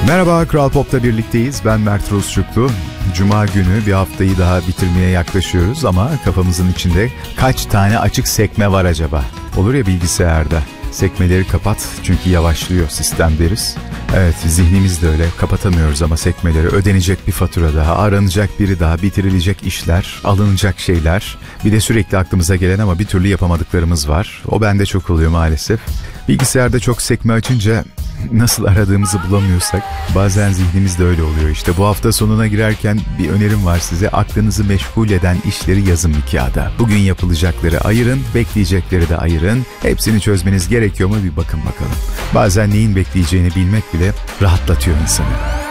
Merhaba, Kral Pop'ta birlikteyiz. Ben Mert Rusçuklu. Cuma günü bir haftayı daha bitirmeye yaklaşıyoruz ama kafamızın içinde kaç tane açık sekme var acaba? Olur ya bilgisayarda. Sekmeleri kapat çünkü yavaşlıyor sistem deriz. Evet, zihnimiz de öyle. Kapatamıyoruz ama sekmeleri. Ödenecek bir fatura daha, aranacak biri daha, bitirilecek işler, alınacak şeyler. Bir de sürekli aklımıza gelen ama bir türlü yapamadıklarımız var. O bende çok oluyor maalesef. Bilgisayarda çok sekme açınca nasıl aradığımızı bulamıyorsak bazen zihnimiz de öyle oluyor işte. Bu hafta sonuna girerken bir önerim var size. Aklınızı meşgul eden işleri yazın bir kağıda. Bugün yapılacakları ayırın, bekleyecekleri de ayırın. Hepsini çözmeniz gerekiyor mu bir bakın bakalım. Bazen neyin bekleyeceğini bilmek bile rahatlatıyor insanı.